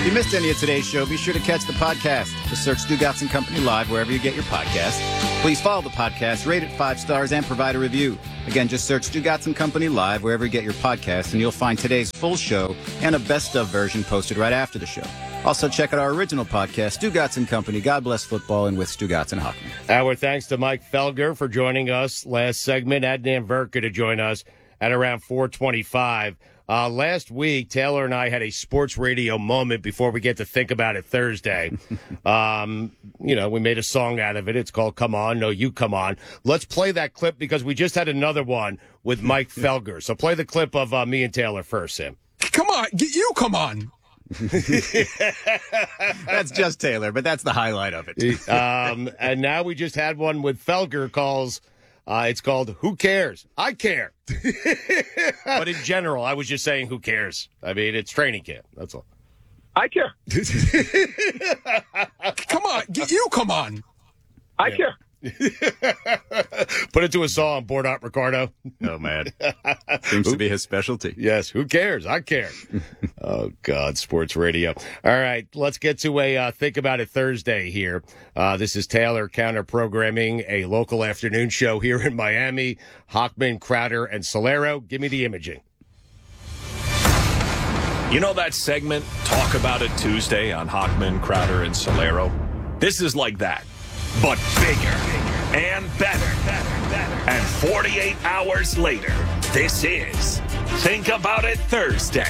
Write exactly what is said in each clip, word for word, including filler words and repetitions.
If you missed any of today's show, be sure to catch the podcast. Just search Stugotz and Company Live wherever you get your podcast. Please follow the podcast, rate it five stars, and provide a review. Again, just search Stugotz and Company Live wherever you get your podcast, and you'll find today's full show and a best-of version posted right after the show. Also, check out our original podcast, Stugotz and Company, God Bless Football, and with Stugotz and Hockman. Our thanks to Mike Felger for joining us last segment. Adnan Verka to join us at around four twenty-five. Uh, last week, Taylor and I had a sports radio moment before we get to think about it Thursday. um, you know, we made a song out of it. It's called Come On, No You Come On. Let's play that clip because we just had another one with Mike Felger. So play the clip of uh, me and Taylor first, Sam. Come on, you come on. That's just Taylor, but that's the highlight of it. um, and now we just had one with Felger calls. Uh, it's called Who Cares? I Care. But in general, I was just saying who cares. I mean, it's training camp. That's all. I care. Come on, you come on. I Yeah. care. Put it to a song, Board Up, Ricardo. Oh, man. Seems to be his specialty. Yes, who cares? I care. Oh, God, sports radio. All right, let's get to a uh, Think About It Thursday here. Uh, this is Taylor counter-programming a local afternoon show here in Miami. Hockman, Crowder, and Solero. Give me the imaging. You know that segment, Talk About It Tuesday on Hockman, Crowder, and Solero? This is like that, but bigger and better. And forty-eight hours later, this is Think About It Thursday.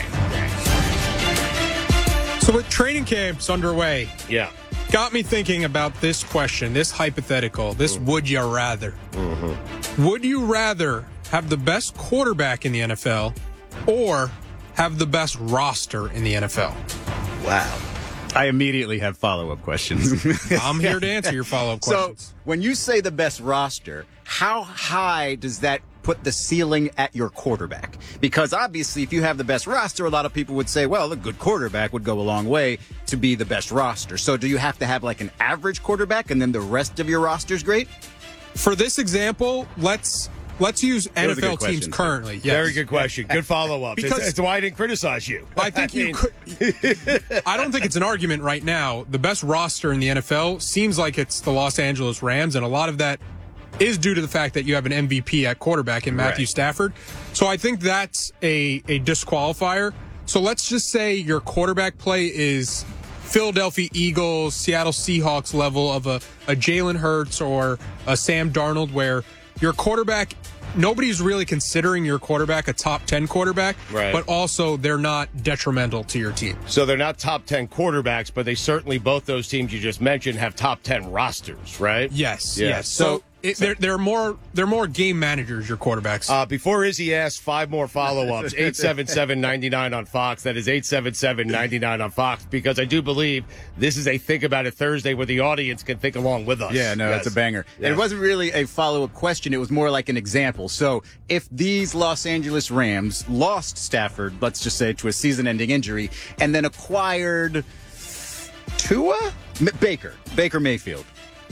So with training camps underway, Yeah. got me thinking about this question, this hypothetical, this Mm-hmm. would you rather. Mm-hmm. Would you rather have the best quarterback in the N F L or have the best roster in the N F L? Wow. I immediately have follow-up questions. I'm here to answer your follow-up questions. So, when you say the best roster, how high does that put the ceiling at your quarterback? Because obviously, if you have the best roster, a lot of people would say, well, a good quarterback would go a long way to be the best roster. So do you have to have like an average quarterback and then the rest of your roster's great? For this example, let's let's use N was F a L good teams question, too. currently. Yes. Very good question. Good follow-up. Because- That's why I didn't criticize you. I think you mean- could. I don't think it's an argument right now. The best roster in the N F L seems like it's the Los Angeles Rams, and a lot of that is due to the fact that you have an M V P at quarterback in Matthew Right. Stafford. So I think that's a, a disqualifier. So let's just say your quarterback play is Philadelphia Eagles, Seattle Seahawks level of a, a Jalen Hurts or a Sam Darnold, where your quarterback, nobody's really considering your quarterback a top ten quarterback, Right. but also they're not detrimental to your team. So they're not top ten quarterbacks, but they certainly, both those teams you just mentioned, have top ten rosters, right? Yes, Yeah. yes. So, it, they're they're more they're more game managers, your quarterbacks. Uh, before Izzy asks five more follow-ups, eight seven seven, nine nine on Fox. That is eight seven seven, nine nine on Fox, because I do believe this is a Think About It Thursday where the audience can think along with us. Yeah, no, Yes. that's a banger. Yes. It wasn't really a follow-up question. It was more like an example. So if these Los Angeles Rams lost Stafford, let's just say to a season-ending injury, and then acquired Tua? M- Baker. Baker Mayfield.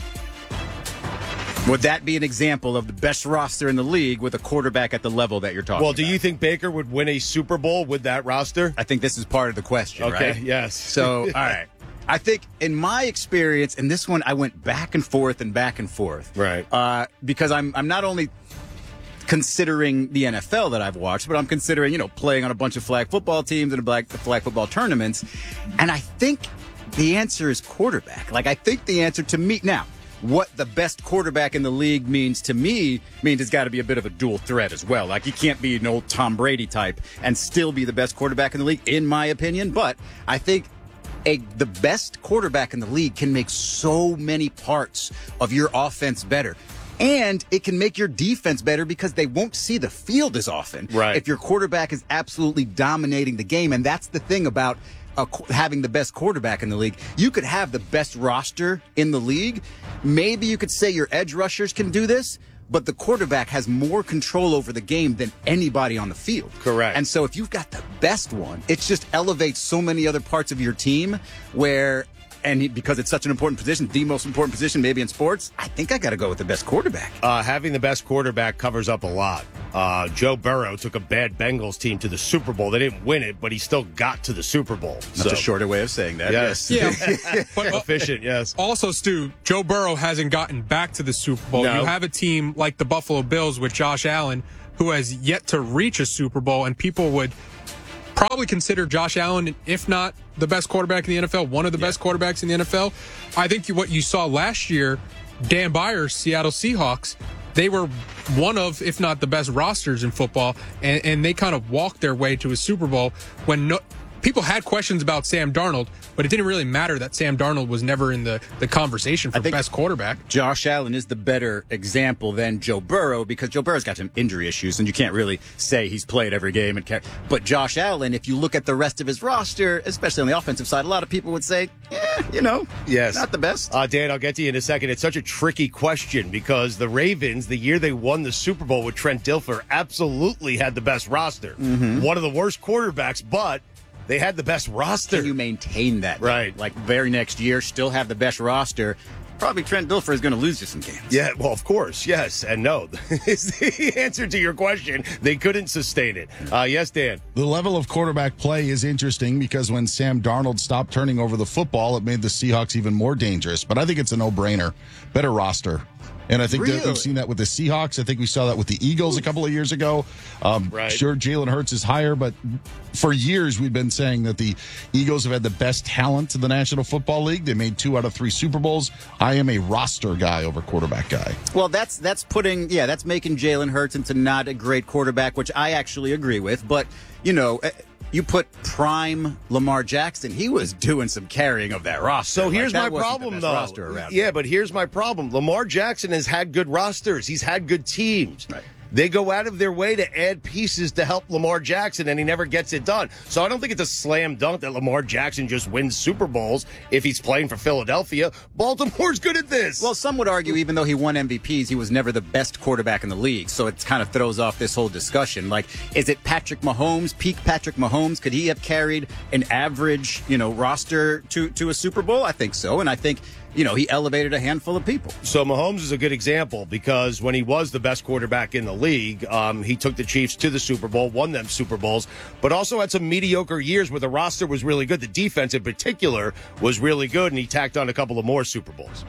Would that be an example of the best roster in the league with a quarterback at the level that you're talking Well, about? do you think Baker would win a Super Bowl with that roster? I think this is part of the question, Okay, right? yes. So, all right. I think in my experience, in this one, I went back and forth and back and forth. Right. Uh, because I'm I'm not only considering the N F L that I've watched, but I'm considering, you know, playing on a bunch of flag football teams and a black flag football tournaments. And I think the answer is quarterback. Like, I think the answer to me now, what the best quarterback in the league means to me means it's got to be a bit of a dual threat as well. Like, you can't be an old Tom Brady type and still be the best quarterback in the league, in my opinion. But I think a the best quarterback in the league can make so many parts of your offense better. And it can make your defense better because they won't see the field as often. Right. If your quarterback is absolutely dominating the game. And that's the thing about uh, qu- having the best quarterback in the league. You could have the best roster in the league. Maybe you could say your edge rushers can do this, but the quarterback has more control over the game than anybody on the field. Correct. And so if you've got the best one, it just elevates so many other parts of your team where, and he, because it's such an important position, the most important position maybe in sports, I think I got to go with the best quarterback. Uh, having the best quarterback covers up a lot. Uh, Joe Burrow took a bad Bengals team to the Super Bowl. They didn't win it, but he still got to the Super Bowl. That's so. a shorter way of saying that. Yes. Yeah. But, Efficient, yes. Also, Stu, Joe Burrow hasn't gotten back to the Super Bowl. No. You have a team like the Buffalo Bills with Josh Allen, who has yet to reach a Super Bowl, and people would probably consider Josh Allen, if not the best quarterback in the N F L, one of the yeah. best quarterbacks in the N F L. I think what you saw last year, Dan Byers, Seattle Seahawks, they were one of, if not the best rosters in football, and, and they kind of walked their way to a Super Bowl when no, people had questions about Sam Darnold, but it didn't really matter that Sam Darnold was never in the, the conversation for best quarterback. Josh Allen is the better example than Joe Burrow because Joe Burrow's got some injury issues, and you can't really say he's played every game. And can't, but Josh Allen, if you look at the rest of his roster, especially on the offensive side, a lot of people would say, yeah, you know, yes, not the best. Uh, Dan, I'll get to you in a second. It's such a tricky question because the Ravens, the year they won the Super Bowl with Trent Dilfer, absolutely had the best roster. Mm-hmm. One of the worst quarterbacks, but they had the best roster. Can you maintain that? Right. Like, very next year, still have the best roster. Probably Trent Dilfer is going to lose you some games. Yeah, well, of course, yes. And no is the answer to your question. They couldn't sustain it. Uh, yes, Dan? The level of quarterback play is interesting because when Sam Darnold stopped turning over the football, it made the Seahawks even more dangerous. But I think it's a no-brainer. Better roster. And I think really? that we've seen that with the Seahawks. I think we saw that with the Eagles a couple of years ago. Um, right. Sure, Jalen Hurts is higher, but for years we've been saying that the Eagles have had the best talent in the National Football League. They made two out of three Super Bowls. I am a roster guy over quarterback guy. Well, that's that's putting, yeah, that's making Jalen Hurts into not a great quarterback, which I actually agree with. But, you know, you put prime Lamar Jackson, he was doing some carrying of that roster. So here's like, my problem, though. Roster around yeah, but here's my problem. Lamar Jackson has had good rosters. He's had good teams. Right. They go out of their way to add pieces to help Lamar Jackson, and he never gets it done. So I don't think it's a slam dunk that Lamar Jackson just wins Super Bowls if he's playing for Philadelphia. Baltimore's good at this. Well, some would argue even though he won M V Ps, he was never the best quarterback in the league. So it kind of throws off this whole discussion. Like, is it Patrick Mahomes, peak Patrick Mahomes? Could he have carried an average, you know, roster to, to a Super Bowl? I think so. And I think, you know, he elevated a handful of people. So Mahomes is a good example because when he was the best quarterback in the league, um, he took the Chiefs to the Super Bowl, won them Super Bowls, but also had some mediocre years where the roster was really good. The defense in particular was really good, and he tacked on a couple of more Super Bowls.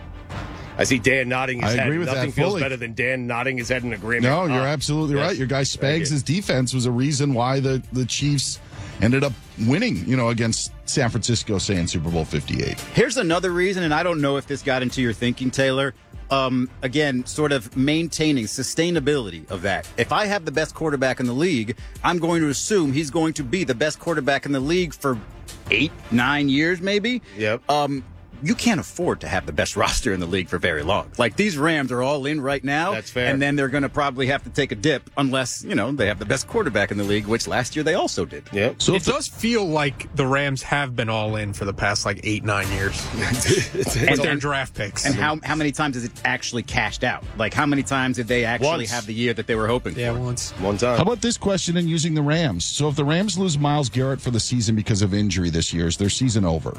I see Dan nodding his I head. agree with Nothing that feels fully. better than Dan nodding his head in agreement. No, you're Uh, absolutely yes. right. Your guy Thank you. Spags' defense was a reason why the, the Chiefs ended up winning, you know, against San Francisco, say, in Super Bowl fifty-eight. Here's another reason, and I don't know if this got into your thinking, Taylor. Um, again, sort of maintaining sustainability of that. If I have the best quarterback in the league, I'm going to assume he's going to be the best quarterback in the league for eight, nine years, maybe. Yep. Um, you can't afford to have the best roster in the league for very long. Like, these Rams are all in right now. That's fair. And then they're going to probably have to take a dip unless, you know, they have the best quarterback in the league, which last year they also did. Yep. So it does feel like the Rams have been all in for the past like eight, nine years with their draft picks. And how how many times has it actually cashed out? Like, how many times did they actually Once. have the year that they were hoping yeah, for? once. One time. How about this question in using the Rams? So if the Rams lose Myles Garrett for the season because of injury this year, is their season over?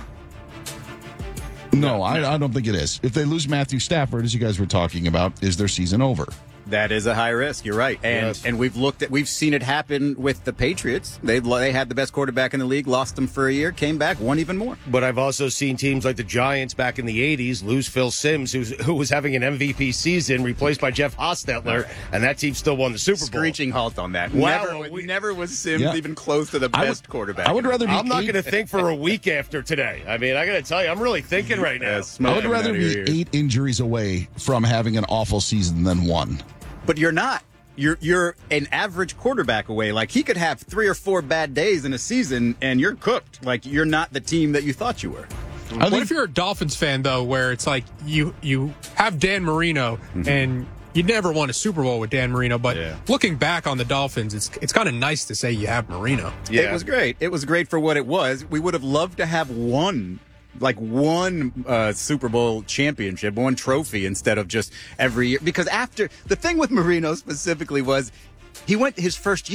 No, I, I don't think it is. If they lose Matthew Stafford, as you guys were talking about, is their season over? That is a high risk. You're right, and Yes. and we've looked at, we've seen it happen with the Patriots. They they had the best quarterback in the league, lost them for a year, came back, won even more. But I've also seen teams like the Giants back in the eighties lose Phil Simms, who's, who was having an M V P season, replaced by Jeff Hostetler, and that team still won the Super Bowl. Screeching halt on that. Wow, never, we- never was Sims Yeah. even close to the I best would, quarterback. I would rather be I'm not eight, going to think for a week after today. I mean, I got to tell you, I'm really thinking right now. Yeah, smoke I would coming rather out of be your ears. eight injuries away from having an awful season than one. But you're not. You're you're an average quarterback away. Like, he could have three or four bad days in a season, and you're cooked. Like, you're not the team that you thought you were. I What think if you're a Dolphins fan, though, where it's like you you have Dan Marino Mm-hmm. and you never won a Super Bowl with Dan Marino, but Yeah. looking back on the Dolphins, it's it's kind of nice to say you have Marino. Yeah. It was great. It was great for what it was. We would have loved to have one, like one uh, Super Bowl championship, one trophy instead of just every year. Because after the thing with Marino specifically was he went his first year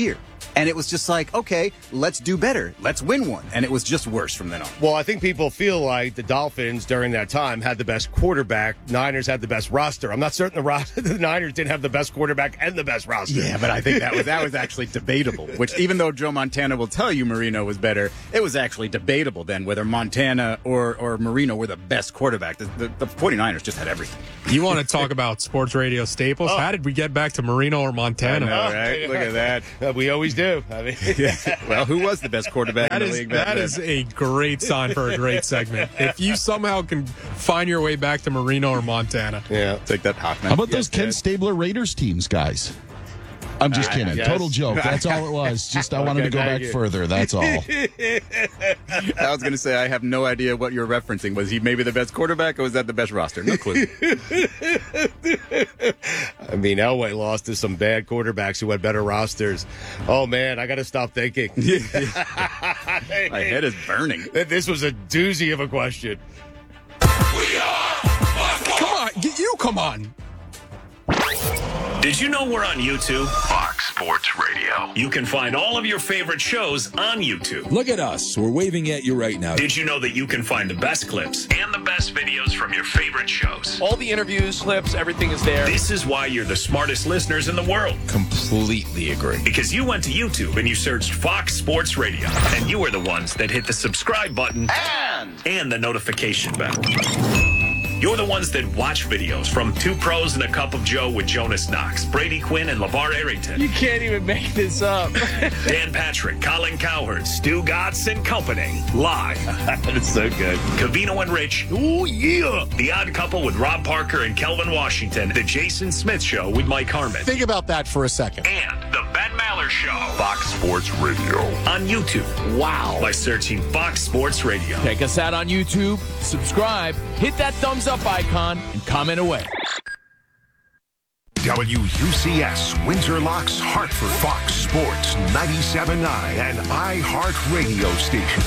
And it was just like, okay, let's do better. Let's win one. And it was just worse from then on. Well, I think people feel like the Dolphins during that time had the best quarterback. Niners had the best roster. I'm not certain the, ro- the Niners didn't have the best quarterback and the best roster. Yeah, but I think that was that was actually debatable. Which, even though Joe Montana will tell you Marino was better, it was actually debatable then whether Montana or, or Marino were the best quarterback. The, the, the 49ers just had everything. You want to talk about sports radio staples? Oh. How did we get back to Marino or Montana? I know, right? Look at that. Uh, we always do. I mean, Well, who was the best quarterback That in the is league back that then? is a great sign for a great segment. If you somehow can find your way back to Marino or Montana. yeah. Take that, Hoffman. How about Yes, those Ken Ted. Stabler Raiders teams, guys? I'm just Uh, kidding. yes. Total joke. That's all it was. Just I wanted Okay, to go thank back you. further. That's all. I was going to say, I have no idea what you're referencing. Was he maybe the best quarterback, or was that the best roster? No clue. I mean, Elway lost to some bad quarterbacks who had better rosters. Oh, man, I got to stop thinking. My head is burning. This was a doozy of a question. Come on, get you come on. Did you know we're on YouTube? Fox Sports Radio. You can find all of your favorite shows on YouTube. Look at us. We're waving at you right now. Did you know that you can find the best clips and the best videos from your favorite shows? All the interviews, clips, everything is there. This is why you're the smartest listeners in the world. Completely agree. Because you went to YouTube and you searched Fox Sports Radio. And you were the ones that hit the subscribe button and, and the notification bell. You're the ones that watch videos from Two Pros and a Cup of Joe with Jonas Knox, Brady Quinn, and LeVar Arrington. You can't even make this up. Dan Patrick, Colin Cowherd, Stu Gatz, and company. Live. It's so good. Covino and Rich. Oh, yeah. The Odd Couple with Rob Parker and Kelvin Washington. The Jason Smith Show with Mike Harmon. Think about that for a second. And the Ben Maller Show. Fox Sports Radio. On YouTube. Wow. By searching Fox Sports Radio. Check us out on YouTube, subscribe, hit that thumbs up icon, and comment away. W U C S, Windsor Locks, Hartford, Fox Sports ninety-seven point nine, and iHeartRadio station.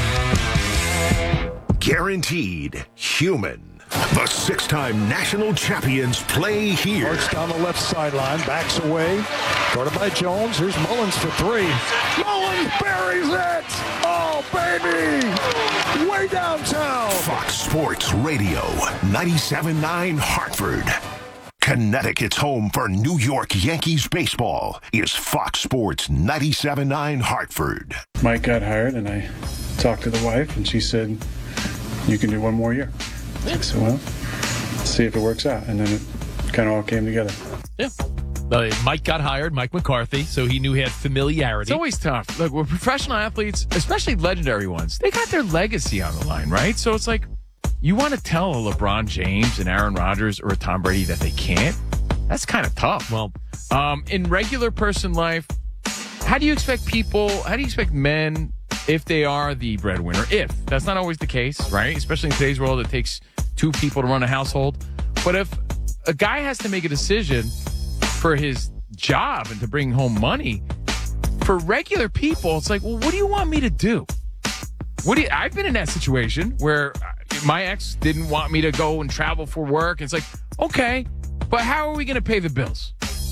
Guaranteed human. The six-time national champions play here. Starts down the left sideline, backs away. Guarded by Jones. Here's Mullins for three. Mullins buries it! Oh, baby! Way downtown. Fox Sports Radio, ninety-seven point nine Hartford. Connecticut's home for New York Yankees baseball is Fox Sports ninety-seven point nine Hartford. Mike got hired, and I talked to the wife, and she said, you can do one more year. I said, well, let's see if it works out. And then it kind of all came together. Yeah. Uh, Mike got hired, Mike McCarthy, so he knew he had familiarity. It's always tough. Look, we're professional athletes, especially legendary ones. They got their legacy on the line, right? So it's like, you want to tell a LeBron James and Aaron Rodgers or a Tom Brady that they can't? That's kind of tough. Well, um, in regular person life, how do you expect people, how do you expect men, if they are the breadwinner, if that's not always the case, right? Especially in today's world, it takes two people to run a household. But if a guy has to make a decision for his job and to bring home money, for regular people, it's like, well, what do you want me to do? What do you, I've been in that situation where my ex didn't want me to go and travel for work. It's like, okay, but how are we going to pay the bills?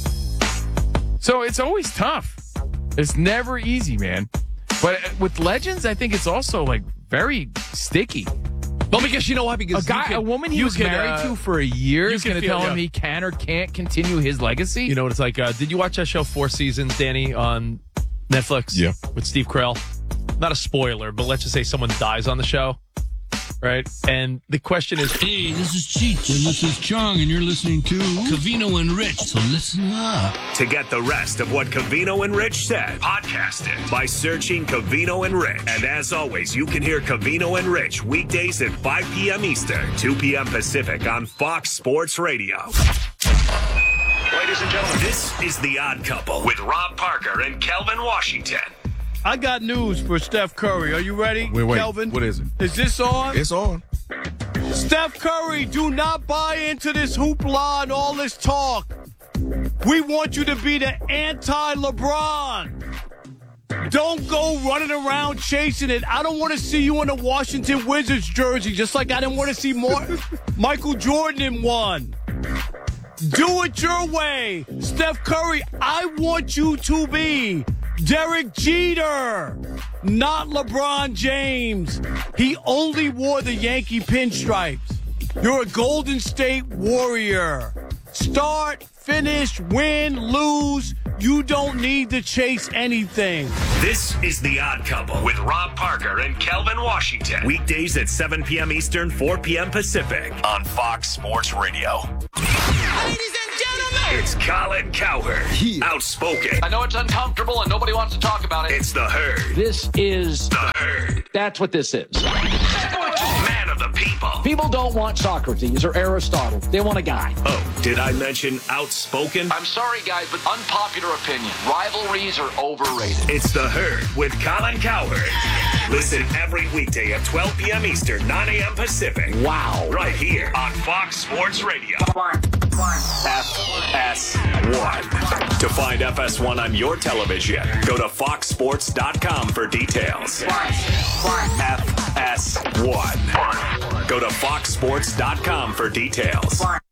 So it's always tough. It's never easy, man. But with legends, I think it's also like very sticky. Well, because you know what? Because a guy, can, a woman he you was can, married uh, to for a year you is can going to feel- tell him yeah. he can or can't continue his legacy. You know what it's like? Uh, did you watch that show Four Seasons, Danny, on Netflix? Yeah. With Steve Carell? Not a spoiler, but let's just say someone dies on the show, right? And the question is, hey, this is Cheech, and this is Chong, and you're listening to Covino and Rich, so listen up. To get the rest of what Covino and Rich said, podcast it by searching Covino and Rich. And as always, you can hear Covino and Rich weekdays at five p.m. Eastern, two p.m. Pacific on Fox Sports Radio. Ladies and gentlemen, this is The Odd Couple with Rob Parker and Kelvin Washington. I got news for Steph Curry. Are you ready, wait, wait. Kelvin? What is it? Is this on? It's on. Steph Curry, do not buy into this hoopla and all this talk. We want you to be the anti-LeBron. Don't go running around chasing it. I don't want to see you in a Washington Wizards jersey, just like I didn't want to see more Michael Jordan in one. Do it your way. Steph Curry, I want you to be Derek Jeter, not LeBron James. He only wore the Yankee pinstripes. You're a Golden State Warrior. Start, finish, win, lose. You don't need to chase anything. This is The Odd Couple with Rob Parker and Kelvin Washington. Weekdays at seven p.m. Eastern, four p.m. Pacific on Fox Sports Radio. Ladies and gentlemen, it's Colin Cowherd. Outspoken. I know it's uncomfortable and nobody wants to talk about it. It's The Herd. This is The Herd. That's what this is. Man of the people. People don't want Socrates or Aristotle. They want a guy. Oh, did I mention outspoken? I'm sorry, guys, but unpopular opinion. Rivalries are overrated. It's The Herd with Colin Cowherd. Listen every weekday at twelve p.m. Eastern, nine a.m. Pacific. Wow. Right here on Fox Sports Radio. F S one. To find F S one on your television, go to fox sports dot com for details. F S one. Go to fox sports dot com for details.